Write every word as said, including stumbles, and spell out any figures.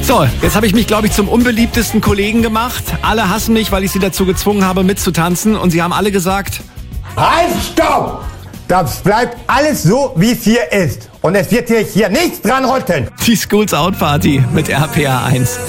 So, jetzt habe ich mich, glaube ich, zum unbeliebtesten Kollegen gemacht. Alle hassen mich, weil ich sie dazu gezwungen habe, mitzutanzen. Und sie haben alle gesagt... Halt, stopp! Das bleibt alles so, wie es hier ist. Und es wird sich hier nichts dran rütteln. Die Schools Out Party mit R P R eins.